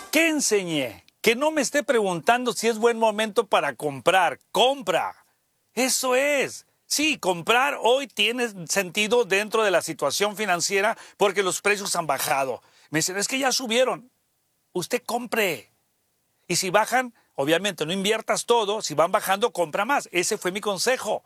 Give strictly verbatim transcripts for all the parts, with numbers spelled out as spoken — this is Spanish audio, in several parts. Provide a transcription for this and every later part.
¿Qué enseñé? Que no me esté preguntando si es buen momento para comprar. ¡Compra! Eso es. Sí, comprar hoy tiene sentido dentro de la situación financiera porque los precios han bajado. Me dicen, es que ya subieron. Usted compre. Y si bajan, obviamente no inviertas todo. Si van bajando, compra más. Ese fue mi consejo.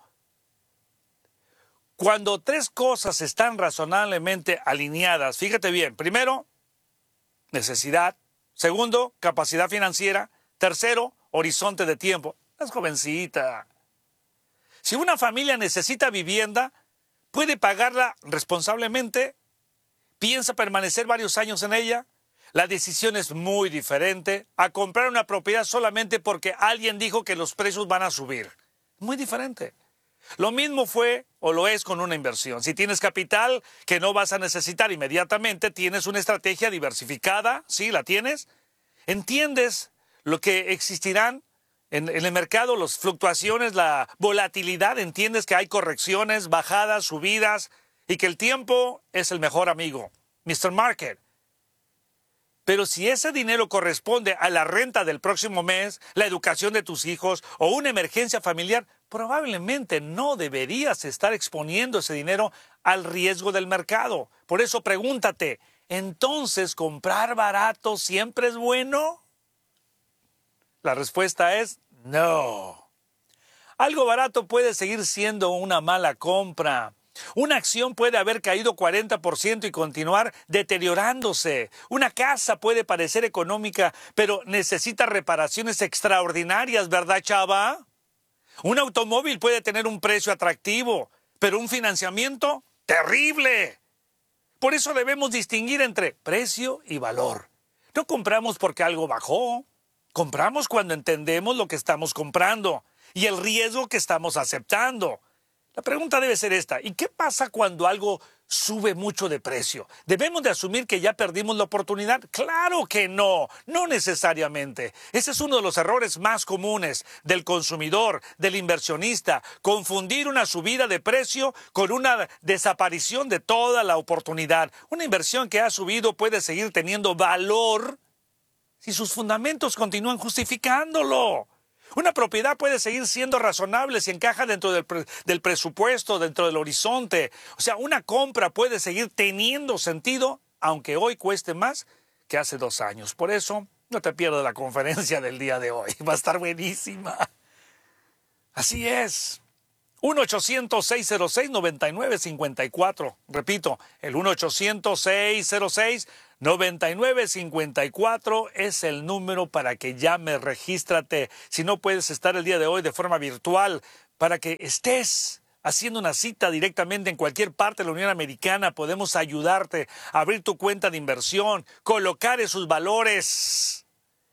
Cuando tres cosas están razonablemente alineadas, fíjate bien. Primero, necesidad. Segundo, capacidad financiera. Tercero, horizonte de tiempo. Es jovencita. Si una familia necesita vivienda, puede pagarla responsablemente, piensa permanecer varios años en ella. La decisión es muy diferente a comprar una propiedad solamente porque alguien dijo que los precios van a subir. Muy diferente. Lo mismo fue o lo es con una inversión. Si tienes capital que no vas a necesitar inmediatamente, tienes una estrategia diversificada, ¿sí? ¿La tienes? ¿Entiendes lo que existirán en, en el mercado, las fluctuaciones, la volatilidad? ¿Entiendes que hay correcciones, bajadas, subidas y que el tiempo es el mejor amigo? mister Market. Pero si ese dinero corresponde a la renta del próximo mes, la educación de tus hijos o una emergencia familiar, probablemente no deberías estar exponiendo ese dinero al riesgo del mercado. Por eso pregúntate, ¿entonces comprar barato siempre es bueno? La respuesta es no. Algo barato puede seguir siendo una mala compra. Una acción puede haber caído cuarenta por ciento y continuar deteriorándose. Una casa puede parecer económica, pero necesita reparaciones extraordinarias, ¿verdad, chava? Un automóvil puede tener un precio atractivo, pero un financiamiento terrible. Por eso debemos distinguir entre precio y valor. No compramos porque algo bajó. Compramos cuando entendemos lo que estamos comprando y el riesgo que estamos aceptando. La pregunta debe ser esta: ¿y qué pasa cuando algo sube mucho de precio? ¿Debemos de asumir que ya perdimos la oportunidad? ¡Claro que no! No necesariamente. Ese es uno de los errores más comunes del consumidor, del inversionista. Confundir una subida de precio con una desaparición de toda la oportunidad. Una inversión que ha subido puede seguir teniendo valor si sus fundamentos continúan justificándolo. Una propiedad puede seguir siendo razonable si encaja dentro del, pre del presupuesto, dentro del horizonte. O sea, una compra puede seguir teniendo sentido, aunque hoy cueste más que hace dos años. Por eso, no te pierdas la conferencia del día de hoy. Va a estar buenísima. Así es. uno ochocientos, seiscientos seis, noventa y nueve cincuenta y cuatro. Repito, el uno ochocientos, seiscientos seis, noventa y nueve cincuenta y cuatro es el número para que llames, regístrate. Si no puedes estar el día de hoy de forma virtual, para que estés haciendo una cita directamente en cualquier parte de la Unión Americana, podemos ayudarte a abrir tu cuenta de inversión, colocar esos valores.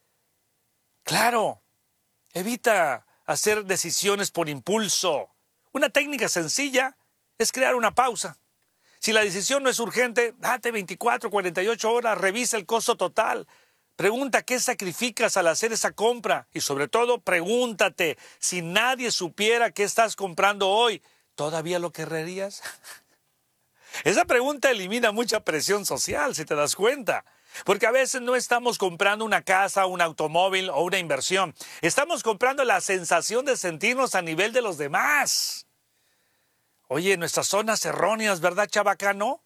Claro, evita hacer decisiones por impulso. Una técnica sencilla es crear una pausa. Si la decisión no es urgente, date veinticuatro, cuarenta y ocho horas, revisa el costo total. Pregunta qué sacrificas al hacer esa compra. Y sobre todo, pregúntate, si nadie supiera qué estás comprando hoy, ¿todavía lo querrerías? Esa pregunta elimina mucha presión social, si te das cuenta. Porque a veces no estamos comprando una casa, un automóvil o una inversión. Estamos comprando la sensación de sentirnos a nivel de los demás. Oye, nuestras zonas erróneas, ¿verdad, chabacano?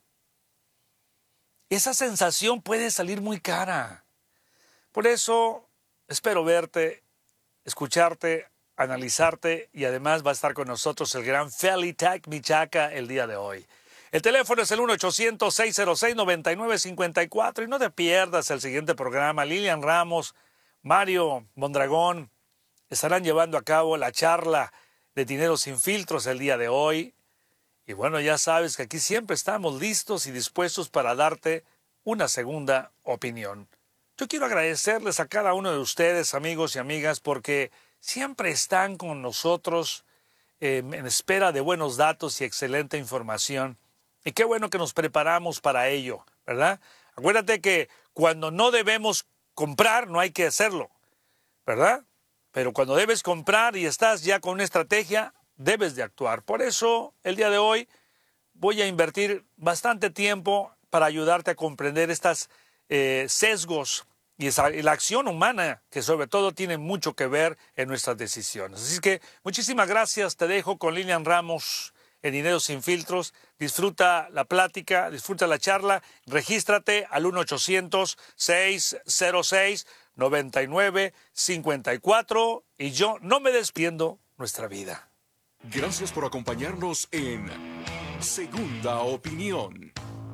Esa sensación puede salir muy cara. Por eso, espero verte, escucharte, analizarte y además va a estar con nosotros el gran Feli Tak Michaca el día de hoy. El teléfono es el uno ochocientos, seiscientos seis, noventa y nueve cincuenta y cuatro y no te pierdas el siguiente programa. Lilian Ramos, Mario Mondragón estarán llevando a cabo la charla de Dinero Sin Filtros el día de hoy. Y bueno, ya sabes que aquí siempre estamos listos y dispuestos para darte una segunda opinión. Yo quiero agradecerles a cada uno de ustedes, amigos y amigas, porque siempre están con nosotros eh, en espera de buenos datos y excelente información. Y qué bueno que nos preparamos para ello, ¿verdad? Acuérdate que cuando no debemos comprar, no hay que hacerlo, ¿verdad? Pero cuando debes comprar y estás ya con una estrategia, debes de actuar. Por eso, el día de hoy, voy a invertir bastante tiempo para ayudarte a comprender estos eh, sesgos y, esa, y la acción humana, que sobre todo tiene mucho que ver en nuestras decisiones. Así que muchísimas gracias, te dejo con Lilian Ramos en Dinero Sin Filtros. Disfruta la plática, disfruta la charla, regístrate al uno ochocientos, seis cero seis, nueve nueve cinco cuatro y yo no me despiendo nuestra vida. Gracias por acompañarnos en Segunda Opinión.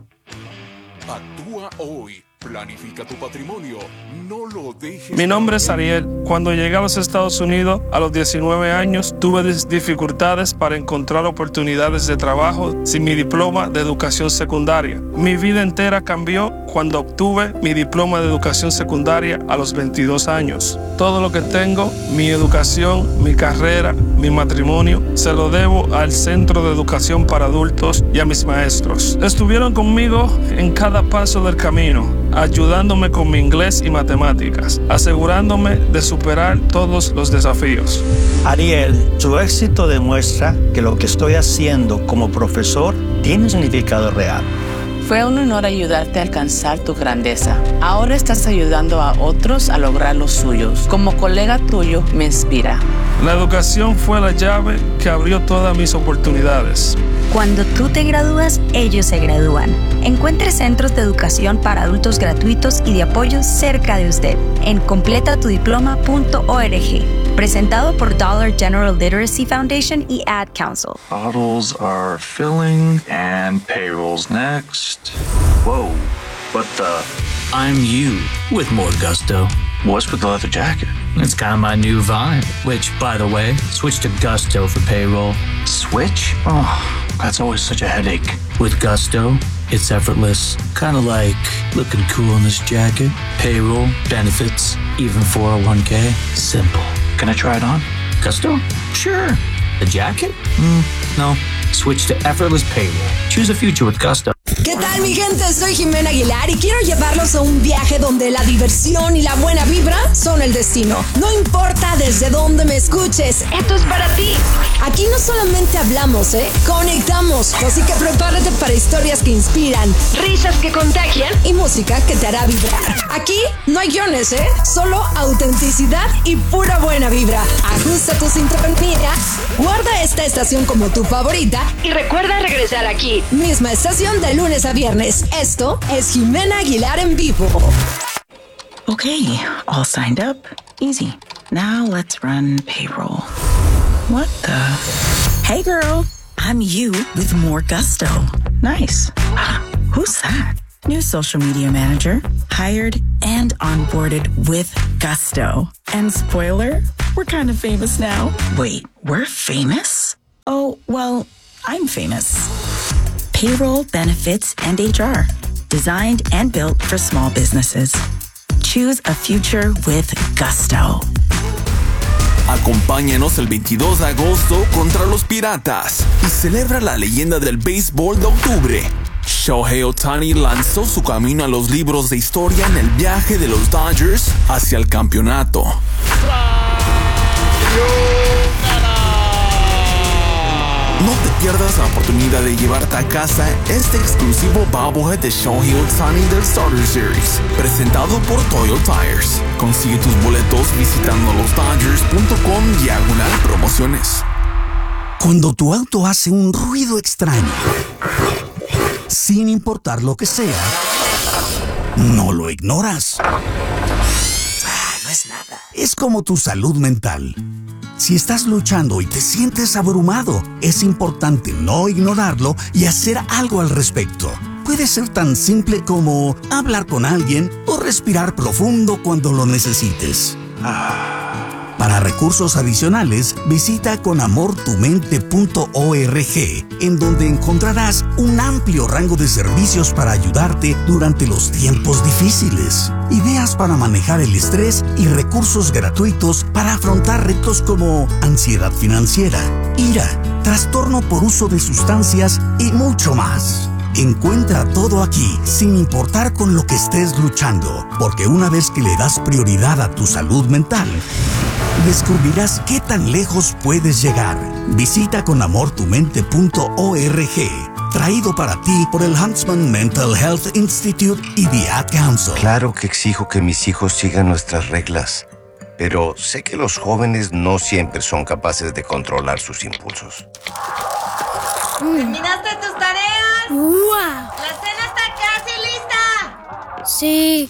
Actúa hoy. Planifica tu patrimonio. No lo dejes. Mi nombre es Ariel. Cuando llegué a los Estados Unidos a los diecinueve años, tuve dificultades para encontrar oportunidades de trabajo sin mi diploma de educación secundaria. Mi vida entera cambió cuando obtuve mi diploma de educación secundaria a los veintidós años. Todo lo que tengo, mi educación, mi carrera, mi matrimonio, se lo debo al Centro de Educación para Adultos y a mis maestros. Estuvieron conmigo en cada paso del camino, ayudándome con mi inglés y matemáticas, asegurándome de superar todos los desafíos. Ariel, tu éxito demuestra que lo que estoy haciendo como profesor tiene un significado real. Fue un honor ayudarte a alcanzar tu grandeza. Ahora estás ayudando a otros a lograr los suyos. Como colega tuyo, me inspira. La educación fue la llave que abrió todas mis oportunidades. Cuando tú te gradúas, ellos se gradúan. Encuentre centros de educación para adultos gratuitos y de apoyo cerca de usted en completa tu diploma punto org. Presentado por Dollar General Literacy Foundation y Ad Council. Bottles are filling and payroll's next. Whoa, what the? I'm you with more gusto. What's with the leather jacket? It's kind of my new vibe, which, by the way, switch to Gusto for payroll. Switch? Oh, that's always such a headache. With Gusto, it's effortless. Kind of like looking cool in this jacket. Payroll, benefits, even four oh one k. Simple. Can I try it on? Gusto? Sure. The jacket? Mm, no. Switch to effortless payroll. Choose a future with Gusto. ¿Qué tal, mi gente? Soy Jimena Aguilar y quiero llevarlos a un viaje donde la diversión y la buena vibra son el destino. No importa desde dónde me escuches, esto es para ti. Aquí no solamente hablamos, ¿eh? Conectamos. Así que prepárate para historias que inspiran, risas que contagian y música que te hará vibrar. Aquí no hay guiones, ¿eh? Solo autenticidad y pura buena vibra. Ajusta tu sintonía, guarda esta estación como tu favorita y recuerda regresar aquí. Misma estación de lunes a viernes. Esto es Jimena Aguilar en vivo. Okay, all signed up. Easy. Now let's run payroll. What the? Hey girl, I'm you with more Gusto. Nice. Who's that? New social media manager, hired and onboarded with Gusto. And spoiler, we're kind of famous now. Wait, we're famous? Oh, well, I'm famous. Payroll, benefits, and H R. Designed and built for small businesses. Choose a future with Gusto. Acompáñanos el veintidós de agosto contra los Piratas y celebra la leyenda del béisbol de octubre. Shohei Ohtani lanzó su camino a los libros de historia en el viaje de los Dodgers hacia el campeonato. No te pierdas la oportunidad de llevarte a casa este exclusivo bobblehead de Shohei Ohtani del Starter Series, presentado por Toyo Tires. Consigue tus boletos visitando los dodgers punto com diagonal promociones. Cuando tu auto hace un ruido extraño, sin importar lo que sea, no lo ignoras. Ah, no es nada. Es como tu salud mental. Si estás luchando y te sientes abrumado, es importante no ignorarlo y hacer algo al respecto. Puede ser tan simple como hablar con alguien o respirar profundo cuando lo necesites. Para recursos adicionales, visita con amor tu mente punto org, en donde encontrarás un amplio rango de servicios para ayudarte durante los tiempos difíciles, ideas para manejar el estrés y recursos gratuitos para afrontar retos como ansiedad financiera, ira, trastorno por uso de sustancias y mucho más. Encuentra todo aquí, sin importar con lo que estés luchando, porque una vez que le das prioridad a tu salud mental, descubrirás qué tan lejos puedes llegar. Visita con amor tu mente punto org traído para ti por el Huntsman Mental Health Institute y The Ad Council. Claro que exijo que mis hijos sigan nuestras reglas, pero sé que los jóvenes no siempre son capaces de controlar sus impulsos. ¿Terminaste tus tareas? ¡Wow! ¡La cena está casi lista! Sí.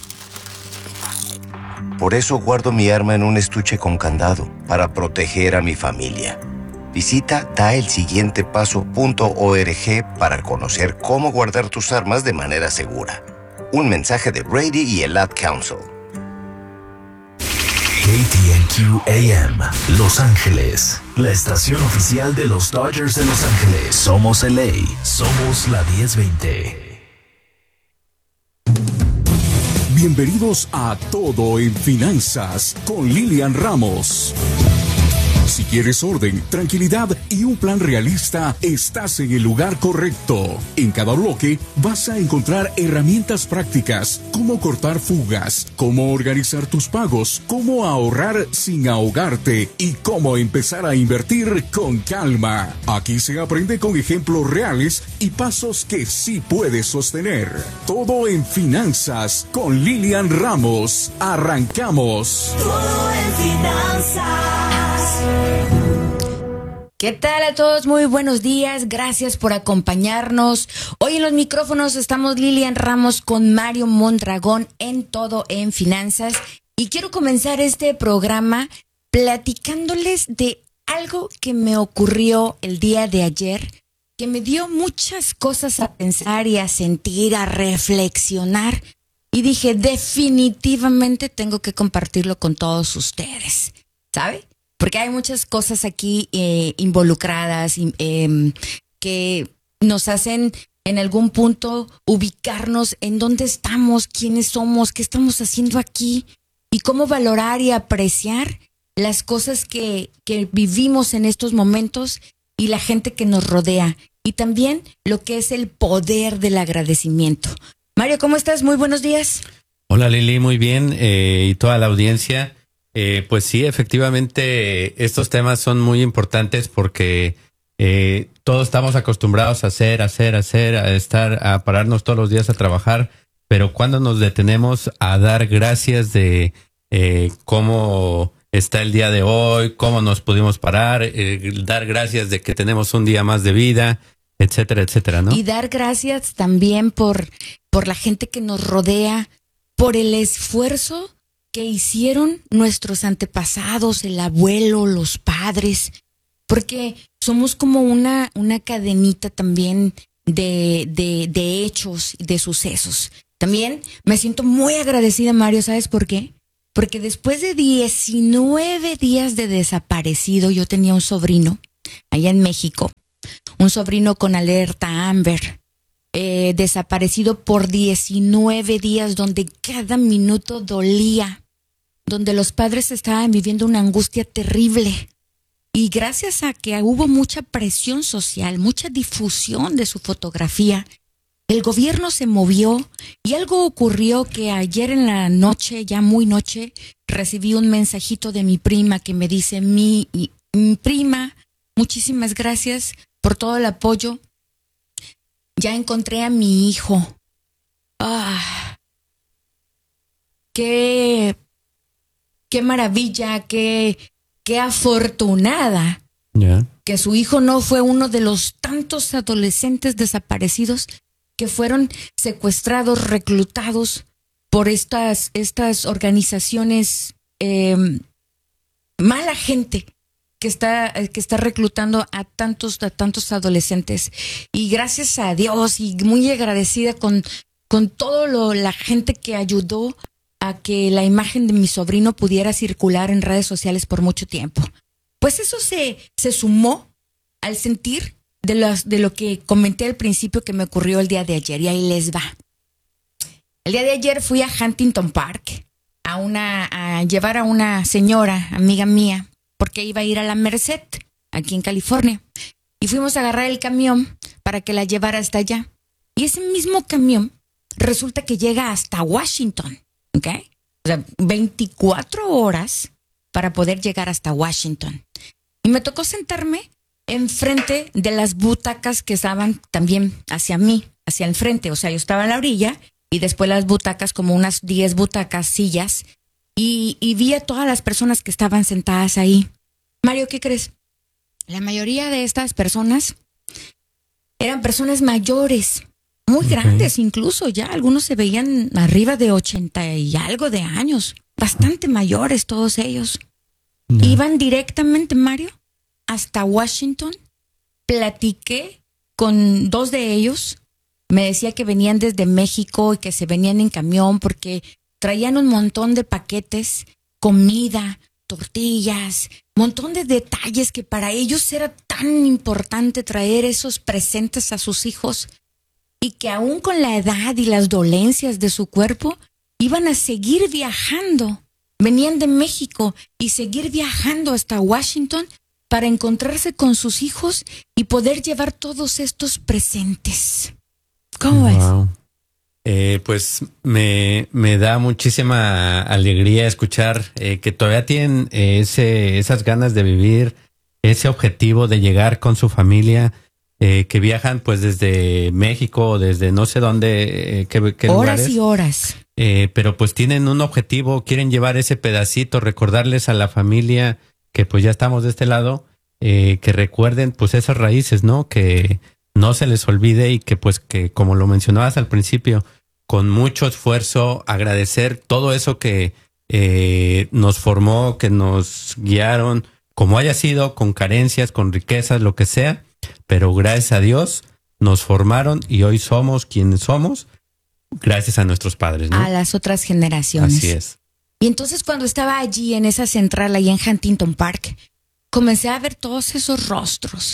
Por eso guardo mi arma en un estuche con candado, para proteger a mi familia. Visita da el siguiente paso punto org para conocer cómo guardar tus armas de manera segura. Un mensaje de Brady y el Ad Council. K T N Q A M, Los Ángeles, la estación oficial de los Dodgers de Los Ángeles. Somos L A, somos la diez veinte. Bienvenidos a Todo en Finanzas con Lilian Ramos. Si quieres orden, tranquilidad y un plan realista, estás en el lugar correcto. En cada bloque vas a encontrar herramientas prácticas, cómo cortar fugas, cómo organizar tus pagos, cómo ahorrar sin ahogarte y cómo empezar a invertir con calma. Aquí se aprende con ejemplos reales y pasos que sí puedes sostener. Todo en Finanzas con Lilian Ramos. Arrancamos. Todo en finanzas. ¿Qué tal a todos? Muy buenos días, gracias por acompañarnos. Hoy en los micrófonos estamos Lilian Ramos con Mario Mondragón en Todo en Finanzas. Y quiero comenzar este programa platicándoles de algo que me ocurrió el día de ayer, que me dio muchas cosas a pensar y a sentir, a reflexionar. Y dije, definitivamente tengo que compartirlo con todos ustedes, ¿sabe? Porque hay muchas cosas aquí eh, involucradas eh, que nos hacen en algún punto ubicarnos en dónde estamos, quiénes somos, qué estamos haciendo aquí y cómo valorar y apreciar las cosas que, que vivimos en estos momentos y la gente que nos rodea. Y también lo que es el poder del agradecimiento. Mario, ¿cómo estás? Muy buenos días. Hola Lili, muy bien. Eh, y toda la audiencia. Eh, pues sí, efectivamente, estos temas son muy importantes porque eh, todos estamos acostumbrados a hacer, hacer, hacer, a estar, a pararnos todos los días a trabajar, pero cuando nos detenemos a dar gracias de eh, cómo está el día de hoy, cómo nos pudimos parar, eh, dar gracias de que tenemos un día más de vida, etcétera, etcétera, ¿no? Y dar gracias también por, por la gente que nos rodea, por el esfuerzo que hicieron nuestros antepasados, el abuelo, los padres, porque somos como una, una cadenita también de, de, de hechos, de sucesos. También me siento muy agradecida, Mario, ¿sabes por qué? Porque después de diecinueve días de desaparecido, yo tenía un sobrino allá en México, un sobrino con alerta Amber, eh, desaparecido por diecinueve días, donde cada minuto dolía, donde los padres estaban viviendo una angustia terrible. Y gracias a que hubo mucha presión social, mucha difusión de su fotografía, el gobierno se movió y algo ocurrió que ayer en la noche, ya muy noche, recibí un mensajito de mi prima que me dice, mi, mi prima, muchísimas gracias por todo el apoyo. Ya encontré a mi hijo. Ah, qué... Qué maravilla, qué, qué afortunada yeah. que su hijo no fue uno de los tantos adolescentes desaparecidos que fueron secuestrados, reclutados por estas, estas organizaciones, eh, mala gente que está, que está reclutando a tantos, a tantos adolescentes. Y gracias a Dios y muy agradecida con, con todo lo, la gente que ayudó a que la imagen de mi sobrino pudiera circular en redes sociales por mucho tiempo. Pues eso se, se sumó al sentir de, las, de lo que comenté al principio que me ocurrió el día de ayer, y ahí les va. El día de ayer fui a Huntington Park a, una, a llevar a una señora, amiga mía, porque iba a ir a la Merced, aquí en California. Y fuimos a agarrar el camión para que la llevara hasta allá. Y ese mismo camión resulta que llega hasta Washington. ¿Ok? O sea, veinticuatro horas para poder llegar hasta Washington. Y me tocó sentarme enfrente de las butacas que estaban también hacia mí, hacia el frente. O sea, yo estaba en la orilla y después las butacas, como unas diez butacas, sillas, y, y vi a todas las personas que estaban sentadas ahí. Mario, ¿qué crees? La mayoría de estas personas eran personas mayores, muy okay. grandes incluso, ya algunos se veían arriba de ochenta y algo de años, bastante mayores todos ellos. No. Iban directamente, Mario, hasta Washington. Platiqué con dos de ellos, me decía que venían desde México y que se venían en camión porque traían un montón de paquetes, comida, tortillas, montón de detalles que para ellos era tan importante traer esos presentes a sus hijos y que aún con la edad y las dolencias de su cuerpo iban a seguir viajando. Venían de México y seguir viajando hasta Washington para encontrarse con sus hijos y poder llevar todos estos presentes. ¿Cómo wow. es? Eh, pues me, me da muchísima alegría escuchar eh, que todavía tienen eh, ese, esas ganas de vivir, ese objetivo de llegar con su familia, eh, que viajan pues desde México, desde no sé dónde, eh, qué, qué horas lugares. y horas. Eh, pero pues tienen un objetivo, quieren llevar ese pedacito, recordarles a la familia que pues ya estamos de este lado, eh, que recuerden pues esas raíces, ¿no? Que no se les olvide y que pues que como lo mencionabas al principio, con mucho esfuerzo agradecer todo eso que eh, nos formó, que nos guiaron, como haya sido, con carencias, con riquezas, lo que sea, pero gracias a Dios nos formaron y hoy somos quienes somos gracias a nuestros padres, ¿no? A las otras generaciones. Así es. Y entonces cuando estaba allí en esa central, ahí en Huntington Park, comencé a ver todos esos rostros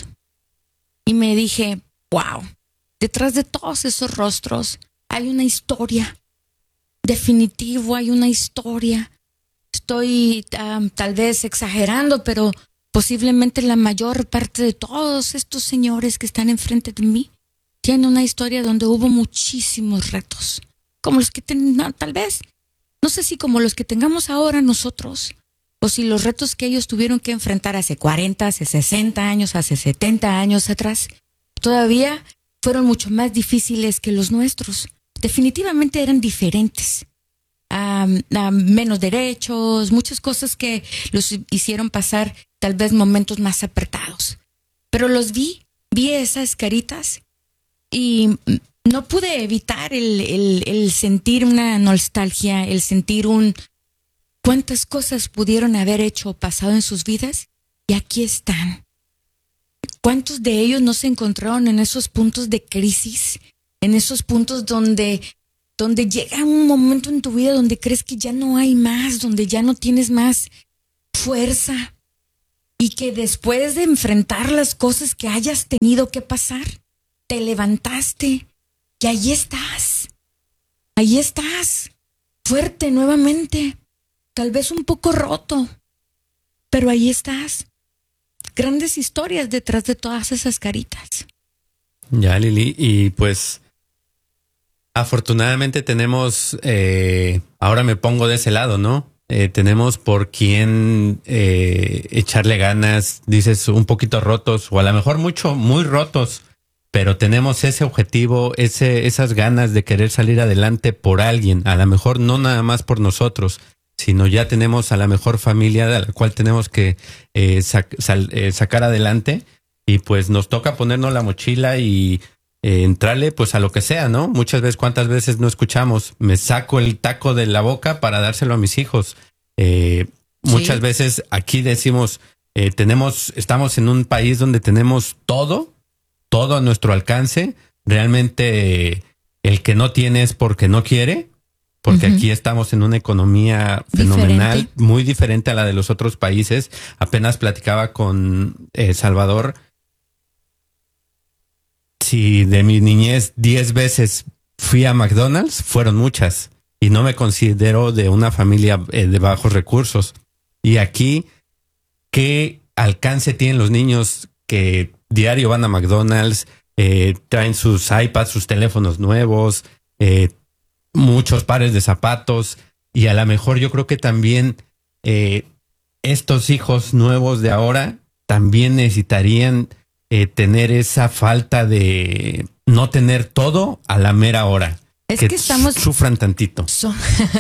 y me dije, wow, detrás de todos esos rostros hay una historia. Definitivo, hay una historia. Estoy um, tal vez exagerando, pero posiblemente la mayor parte de todos estos señores que están enfrente de mí tienen una historia donde hubo muchísimos retos, como los que ten, no, tal vez, no sé si como los que tengamos ahora nosotros, o si los retos que ellos tuvieron que enfrentar hace cuarenta, hace sesenta años, hace setenta años atrás, todavía fueron mucho más difíciles que los nuestros. Definitivamente eran diferentes. Um, um, menos derechos, muchas cosas que los hicieron pasar tal vez momentos más apretados. Pero los vi, vi esas caritas y no pude evitar el, el, el sentir una nostalgia, el sentir un cuántas cosas pudieron haber hecho o pasado en sus vidas y aquí están. ¿Cuántos de ellos no se encontraron en esos puntos de crisis, en esos puntos donde donde llega un momento en tu vida donde crees que ya no hay más, donde ya no tienes más fuerza y que después de enfrentar las cosas que hayas tenido que pasar, te levantaste y ahí estás, ahí estás, fuerte nuevamente, tal vez un poco roto, pero ahí estás. Grandes historias detrás de todas esas caritas. Ya, Lili, y pues afortunadamente tenemos, eh, ahora me pongo de ese lado, ¿no? Eh, tenemos por quién eh, echarle ganas, dices un poquito rotos o a lo mejor mucho, muy rotos, pero tenemos ese objetivo, ese, esas ganas de querer salir adelante por alguien, a lo mejor no nada más por nosotros, sino ya tenemos a la mejor familia de la cual tenemos que eh, sac, sal, eh, sacar adelante y pues nos toca ponernos la mochila y Eh, entrarle pues a lo que sea, ¿no? Muchas veces, ¿cuántas veces no escuchamos? Me saco el taco de la boca para dárselo a mis hijos. Eh, sí. Muchas veces aquí decimos, eh, tenemos, estamos en un país donde tenemos todo, todo a nuestro alcance. Realmente eh, el que no tiene es porque no quiere, porque uh-huh. aquí estamos en una economía fenomenal, diferente. Muy diferente a la de los otros países. Apenas platicaba con eh, Salvador. Si de mi niñez diez veces fui a McDonald's, fueron muchas. Y no me considero de una familia eh, de bajos recursos. Y aquí, ¿qué alcance tienen los niños que diario van a McDonald's, eh, traen sus iPads, sus teléfonos nuevos, eh, muchos pares de zapatos? Y a lo mejor yo creo que también eh, estos hijos nuevos de ahora también necesitarían eh, tener esa falta de no tener todo a la mera hora. Es que, que estamos... sufran tantito. Son,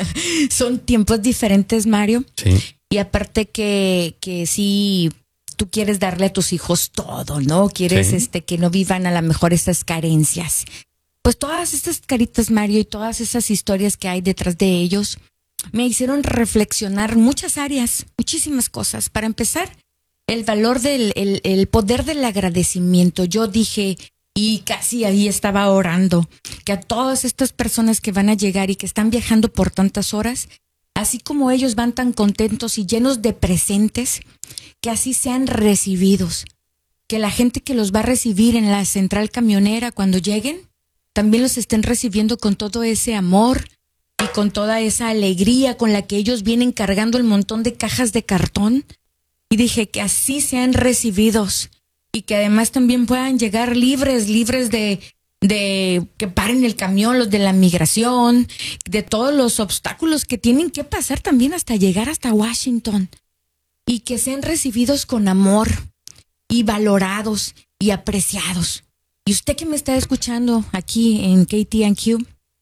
son tiempos diferentes, Mario. Sí. Y aparte que, que sí, tú quieres darle a tus hijos todo, ¿no? Quieres Sí. este que no vivan a lo mejor esas carencias. Pues todas estas caritas, Mario, y todas esas historias que hay detrás de ellos me hicieron reflexionar muchas áreas, muchísimas cosas. Para empezar, el valor del el, el poder del agradecimiento. Yo dije, y casi ahí estaba orando, que a todas estas personas que van a llegar y que están viajando por tantas horas, así como ellos van tan contentos y llenos de presentes, que así sean recibidos. Que la gente que los va a recibir en la central camionera cuando lleguen, también los estén recibiendo con todo ese amor y con toda esa alegría con la que ellos vienen cargando el montón de cajas de cartón. Y dije que así sean recibidos y que además también puedan llegar libres, libres de, de que paren el camión, los de la migración, de todos los obstáculos que tienen que pasar también hasta llegar hasta Washington. Y que sean recibidos con amor y valorados y apreciados. Y usted que me está escuchando aquí en K T N Q,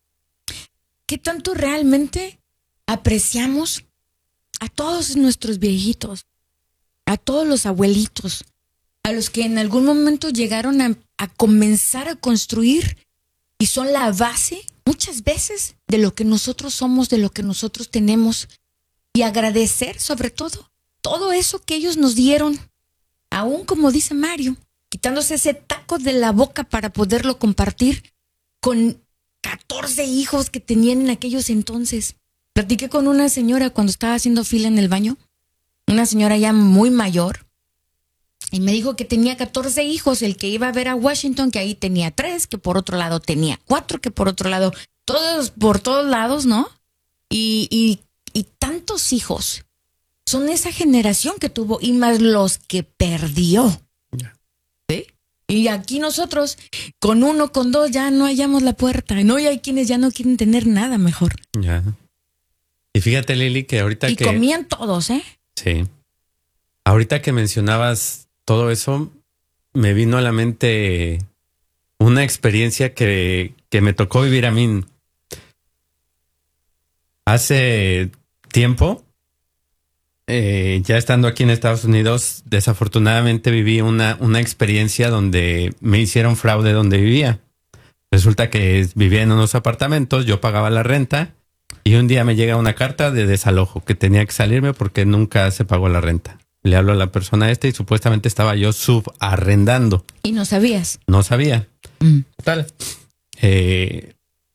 ¿qué tanto realmente apreciamos a todos nuestros viejitos, a todos los abuelitos, a los que en algún momento llegaron a, a comenzar a construir y son la base muchas veces de lo que nosotros somos, de lo que nosotros tenemos, y agradecer sobre todo todo eso que ellos nos dieron, aún como dice Mario, quitándose ese taco de la boca para poderlo compartir con catorce hijos que tenían en aquellos entonces. Platiqué con una señora cuando estaba haciendo fila en el baño, una señora ya muy mayor, y me dijo que tenía catorce hijos, el que iba a ver a Washington, que ahí tenía tres, que por otro lado tenía cuatro, que por otro lado, todos por todos lados, ¿no? Y, y, y tantos hijos. Son esa generación que tuvo y más los que perdió. ¿Sí? Y aquí nosotros, con uno, con dos, ya no hallamos la puerta. No, y hay quienes ya no quieren tener nada mejor. Ya. Y fíjate, Lili, que ahorita Y que... comían todos, ¿eh? Sí. Ahorita que mencionabas todo eso, me vino a la mente una experiencia que, que me tocó vivir a mí. Hace tiempo, eh, ya estando aquí en Estados Unidos, desafortunadamente viví una, una experiencia donde me hicieron fraude donde vivía. Resulta que vivía en unos apartamentos, yo pagaba la renta y un día me llega una carta de desalojo que tenía que salirme porque nunca se pagó la renta. Le hablo a la persona esta y supuestamente estaba yo subarrendando. ¿Y no sabías? No sabía. Mm. Tal. Eh,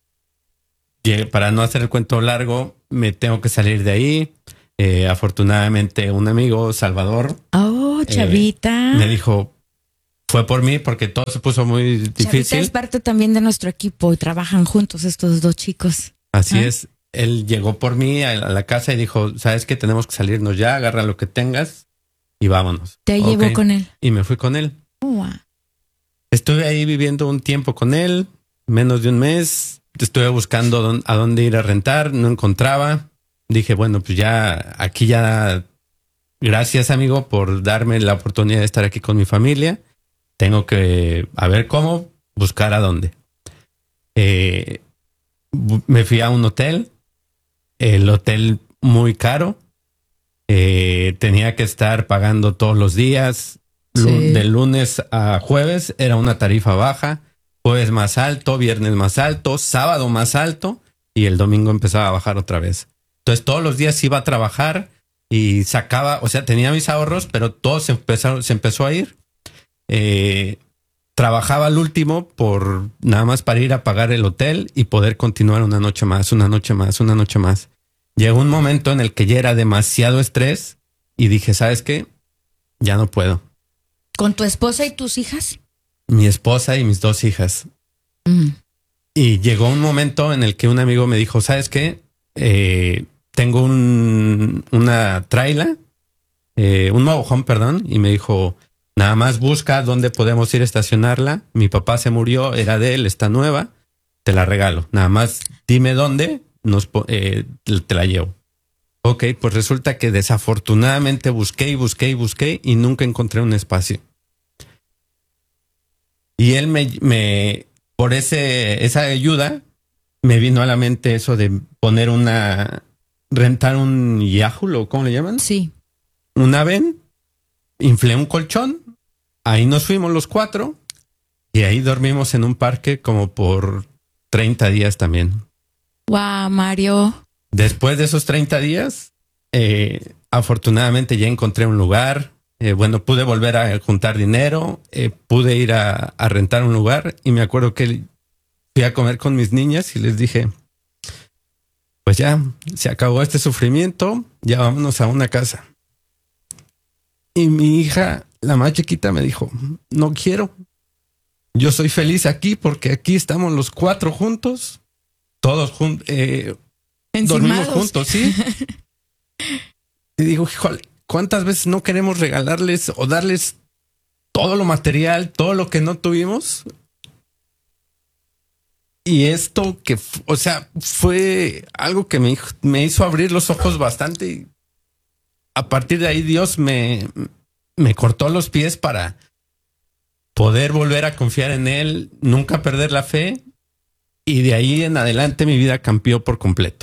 para no hacer el cuento largo, me tengo que salir de ahí. Eh, afortunadamente un amigo, Salvador, Oh, Chavita. eh, me dijo, fue por mí porque todo se puso muy difícil. Chavita es parte también de nuestro equipo y trabajan juntos estos dos chicos. Así ¿Ah? es. Él llegó por mí a la casa y dijo, ¿sabes qué? Tenemos que salirnos ya, agarra lo que tengas y vámonos. Te Ok. llevó con él. Y me fui con él. Oh, wow. Estuve ahí viviendo un tiempo con él, menos de un mes. Estuve buscando dón- a dónde ir a rentar, no encontraba. Dije, bueno, pues ya, aquí ya, gracias amigo por darme la oportunidad de estar aquí con mi familia. Tengo que, a ver cómo, buscar a dónde. Eh, bu- me fui a un hotel, el hotel muy caro. Eh, tenía que estar pagando todos los días. Lu- Sí. De lunes a jueves era una tarifa baja. Jueves más alto, viernes más alto, sábado más alto y el domingo empezaba a bajar otra vez. Entonces todos los días iba a trabajar y sacaba, o sea, tenía mis ahorros, pero todo se empezó, se empezó a ir. Eh, trabajaba al último por nada más para ir a pagar el hotel y poder continuar una noche más, una noche más, una noche más. Llegó un momento en el que ya era demasiado estrés y dije, ¿sabes qué? Ya no puedo. ¿Con tu esposa y tus hijas? Mi esposa y mis dos hijas. Mm. Y llegó un momento en el que un amigo me dijo, ¿sabes qué? Eh, tengo un, una traila, eh, un motorhome, perdón, y me dijo, nada más busca dónde podemos ir a estacionarla. Mi papá se murió, era de él, está nueva, te la regalo. Nada más dime dónde, nos, po- eh, te la llevo. Ok, pues resulta que desafortunadamente busqué y busqué y busqué y nunca encontré un espacio. Y él me, me por ese, esa ayuda, me vino a la mente eso de poner una, rentar un Yahoo, ¿cómo le llaman? Sí. Una ven, inflé un colchón, ahí nos fuimos los cuatro y ahí dormimos en un parque como por treinta días también. Wow, Mario. Después de esos treinta días, eh, afortunadamente ya encontré un lugar. Eh, bueno, pude volver a juntar dinero, eh, pude ir a, a rentar un lugar y me acuerdo que fui a comer con mis niñas y les dije, pues ya, se acabó este sufrimiento, ya vámonos a una casa. Y mi hija, la más chiquita, me dijo, no quiero. Yo soy feliz aquí porque aquí estamos los cuatro juntos, todos juntos, eh, dormimos juntos, ¿sí? Y digo, híjole, ¿cuántas veces no queremos regalarles o darles todo lo material, todo lo que no tuvimos? Y esto que, o sea, fue algo que me, me hizo abrir los ojos bastante. Y a partir de ahí Dios me, me cortó los pies para poder volver a confiar en Él, nunca perder la fe. Y de ahí en adelante mi vida cambió por completo.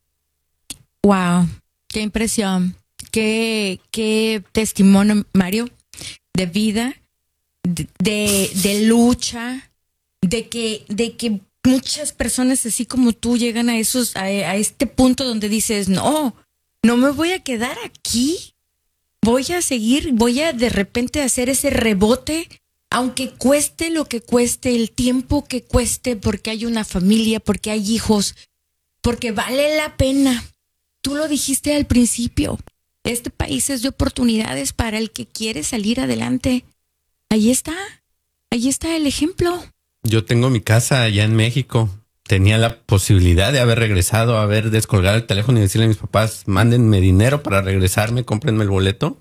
Wow, qué impresión. Qué, qué testimonio, Mario, de vida, de, de, de lucha, de que, de que muchas personas así como tú llegan a esos, a, a este punto donde dices, no, no me voy a quedar aquí, voy a seguir, voy a de repente hacer ese rebote, aunque cueste lo que cueste, el tiempo que cueste, porque hay una familia, porque hay hijos, porque vale la pena. Tú lo dijiste al principio. Este país es de oportunidades para el que quiere salir adelante. Ahí está, ahí está el ejemplo. Yo tengo mi casa allá en México. Tenía la posibilidad de haber regresado, haber descolgado el teléfono y decirle a mis papás, mándenme dinero para regresarme, cómprenme el boleto.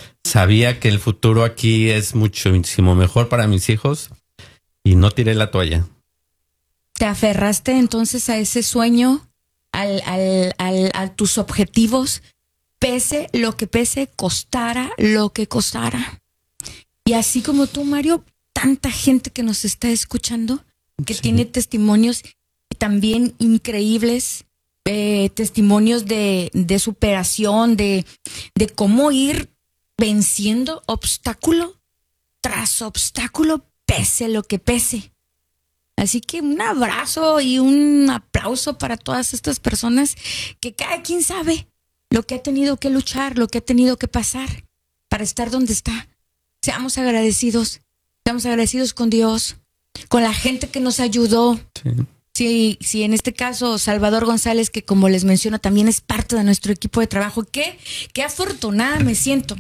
Sabía que el futuro aquí es muchísimo mejor para mis hijos y no tiré la toalla. ¿Te aferraste entonces a ese sueño, al, al, al, a tus objetivos? Pese lo que pese, costara lo que costara. Y así como tú, Mario, tanta gente que nos está escuchando, que sí. Tiene testimonios también increíbles, eh, testimonios de, de superación, de, de cómo ir venciendo obstáculo tras obstáculo, pese lo que pese. Así que un abrazo y un aplauso para todas estas personas que cada quien sabe lo que ha tenido que luchar, lo que ha tenido que pasar para estar donde está. Seamos agradecidos, seamos agradecidos con Dios, con la gente que nos ayudó. Sí. Sí, sí, en este caso Salvador González, que como les menciono también es parte de nuestro equipo de trabajo. Qué, qué afortunada me siento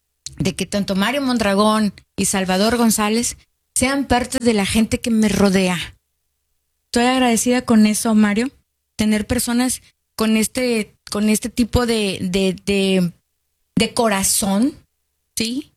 de que tanto Mario Mondragón y Salvador González sean parte de la gente que me rodea. Estoy agradecida con eso, Mario, tener personas con este con este tipo de, de, de, de corazón, ¿sí?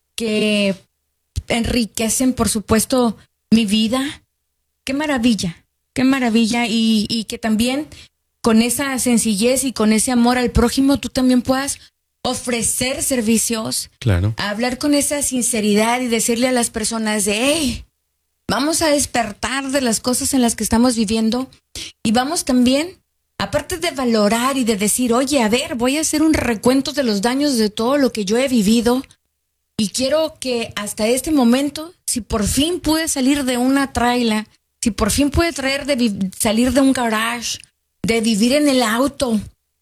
Que enriquecen, por supuesto, mi vida. Qué maravilla, qué maravilla. Y, y que también con esa sencillez y con ese amor al prójimo, tú también puedas ofrecer servicios. Claro. Hablar con esa sinceridad y decirle a las personas de, hey, vamos a despertar de las cosas en las que estamos viviendo y vamos también, aparte de valorar y de decir, oye, a ver, voy a hacer un recuento de los daños de todo lo que yo he vivido y quiero que hasta este momento, si por fin pude salir de una traila, si por fin pude traer de vi- salir de un garage, de vivir en el auto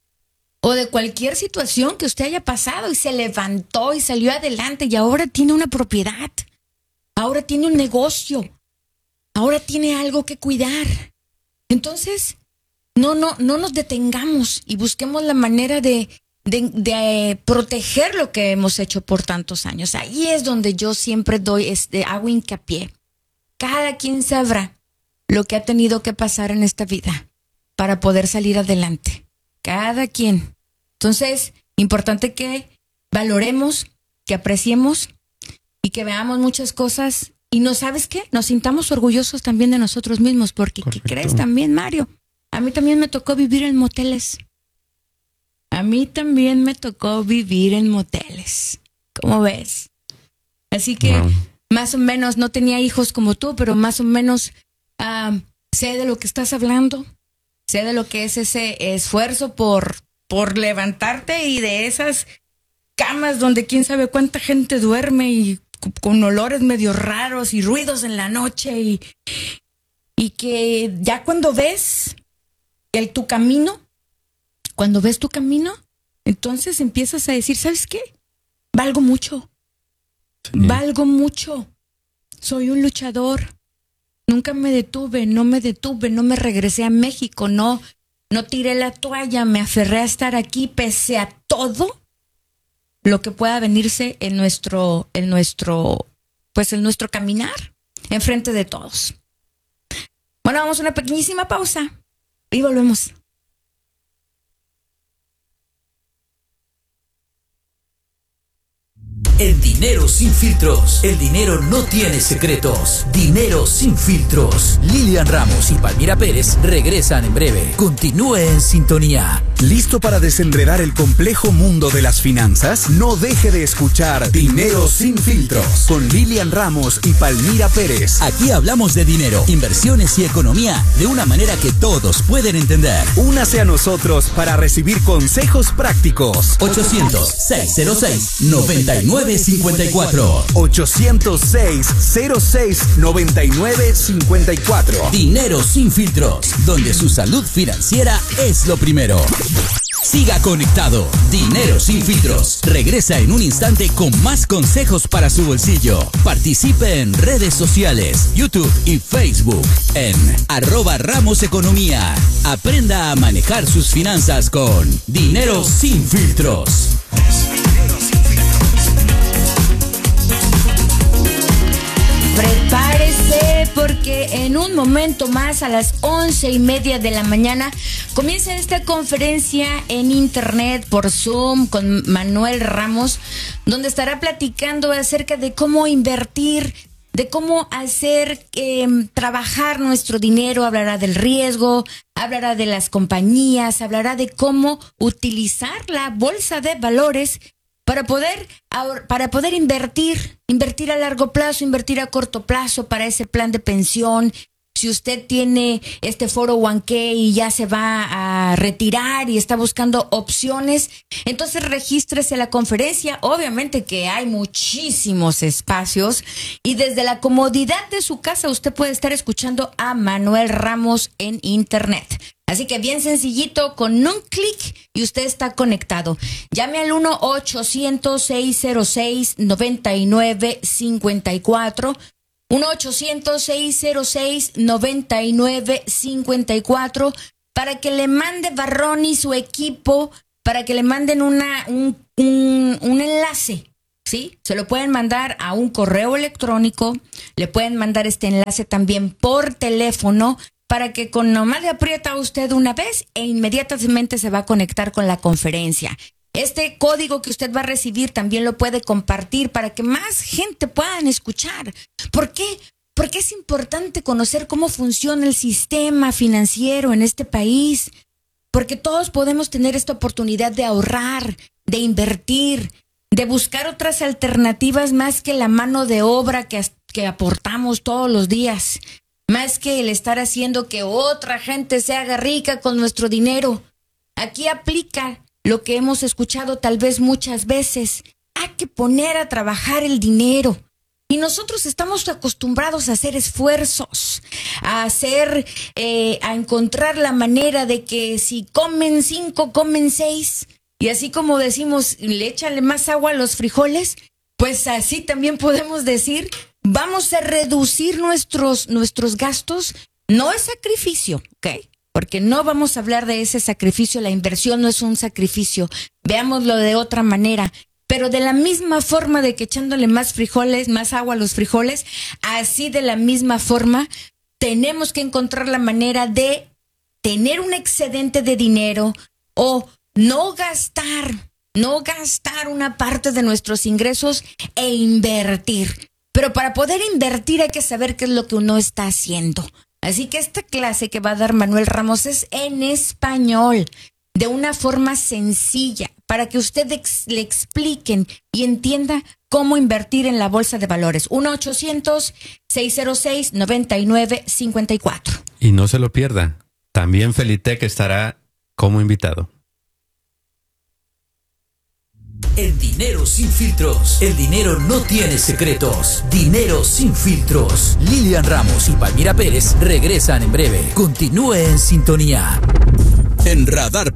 o de cualquier situación que usted haya pasado y se levantó y salió adelante y ahora tiene una propiedad, ahora tiene un negocio, ahora tiene algo que cuidar. Entonces, No, no, no nos detengamos y busquemos la manera de, de, de proteger lo que hemos hecho por tantos años. Ahí es donde yo siempre doy, este, hago hincapié. Cada quien sabrá lo que ha tenido que pasar en esta vida para poder salir adelante. Cada quien. Entonces, importante que valoremos, que apreciemos y que veamos muchas cosas. Y no, ¿sabes qué? Nos sintamos orgullosos también de nosotros mismos, porque ¿qué crees también, Mario? A mí también me tocó vivir en moteles. A mí también me tocó vivir en moteles. ¿Cómo ves? Así que, wow. más o menos, no tenía hijos como tú, pero más o menos uh, sé de lo que estás hablando. Sé de lo que es ese esfuerzo por, por levantarte y de esas camas donde quién sabe cuánta gente duerme y con olores medio raros y ruidos en la noche y, y que ya cuando ves el, tu camino, cuando ves tu camino, entonces empiezas a decir, ¿sabes qué? Valgo mucho, sí. valgo mucho, soy un luchador. Nunca me detuve, no me detuve, no me regresé a México, no, no tiré la toalla, me aferré a estar aquí pese a todo lo que pueda venirse en nuestro, en nuestro, pues en nuestro caminar, enfrente de todos. Bueno, vamos a una pequeñísima pausa y volvemos. En Dinero Sin Filtros, el dinero no tiene secretos. Dinero Sin Filtros. Lilian Ramos y Palmira Pérez regresan en breve. Continúe en sintonía. ¿Listo para desenredar el complejo mundo de las finanzas? No deje de escuchar Dinero Sin Filtros con Lilian Ramos y Palmira Pérez. Aquí hablamos de dinero, inversiones y economía de una manera que todos pueden entender. Únase a nosotros para recibir consejos prácticos. ochocientos, seiscientos seis, noventa y nueve cincuenta y cuatro. ochocientos seis, cero seis, noventa y nueve cincuenta y cuatro. Dinero Sin Filtros, donde su salud financiera es lo primero. Siga conectado. Dinero Sin Filtros regresa en un instante con más consejos para su bolsillo. Participe en redes sociales, YouTube y Facebook en arroba Ramos Economía. Aprenda a manejar sus finanzas con Dinero Sin Filtros. Prepárese porque en un momento más, a las once y media de la mañana, comienza esta conferencia en internet por Zoom con Manuel Ramos, donde estará platicando acerca de cómo invertir, de cómo hacer eh, trabajar nuestro dinero. Hablará del riesgo, hablará de las compañías, hablará de cómo utilizar la bolsa de valores para poder, para poder invertir, invertir a largo plazo, invertir a corto plazo para ese plan de pensión. Si usted tiene este cuatro oh uno k y ya se va a retirar y está buscando opciones, entonces regístrese a la conferencia. Obviamente que hay muchísimos espacios y desde la comodidad de su casa usted puede estar escuchando a Manuel Ramos en internet. Así que bien sencillito, con un clic y usted está conectado. Llame al uno ochocientos, seiscientos seis, noventa y nueve cincuenta y cuatro. uno ochocientos, seiscientos seis, noventa y nueve cincuenta y cuatro para que le mande Barrón y su equipo, para que le manden una, un, un, un enlace, ¿sí? Se lo pueden mandar a un correo electrónico, le pueden mandar este enlace también por teléfono, para que con nomás le aprieta a usted una vez e inmediatamente se va a conectar con la conferencia. Este código que usted va a recibir también lo puede compartir para que más gente puedan escuchar. ¿Por qué? Porque es importante conocer cómo funciona el sistema financiero en este país. Porque todos podemos tener esta oportunidad de ahorrar, de invertir, de buscar otras alternativas más que la mano de obra que, que aportamos todos los días. Más que el estar haciendo que otra gente se haga rica con nuestro dinero. Aquí aplica lo que hemos escuchado tal vez muchas veces. Hay que poner a trabajar el dinero. Y nosotros estamos acostumbrados a hacer esfuerzos, a hacer, eh, a encontrar la manera de que si comen cinco, comen seis. Y así como decimos, le échale más agua a los frijoles, pues así también podemos decir, vamos a reducir nuestros, nuestros gastos. No es sacrificio, ¿ok? Porque no vamos a hablar de ese sacrificio. La inversión no es un sacrificio. Veámoslo de otra manera. Pero de la misma forma de que echándole más frijoles, más agua a los frijoles, así de la misma forma tenemos que encontrar la manera de tener un excedente de dinero o no gastar, no gastar una parte de nuestros ingresos e invertir. Pero para poder invertir hay que saber qué es lo que uno está haciendo. Así que esta clase que va a dar Manuel Ramos es en español, de una forma sencilla, para que usted ex- le expliquen y entienda cómo invertir en la bolsa de valores. uno ochocientos, seiscientos seis, noventa y nueve cincuenta y cuatro. Y no se lo pierda. También Felitec estará como invitado. En Dinero Sin Filtros, el dinero no tiene secretos. Dinero Sin Filtros. Lilian Ramos y Palmira Pérez regresan en breve. Continúe en sintonía. En Radar